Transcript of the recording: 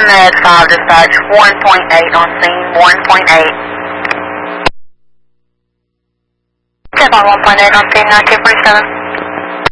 Med 5 dispatch, 1.8 on scene, 1.8. Step on 1.8 on scene, 9247.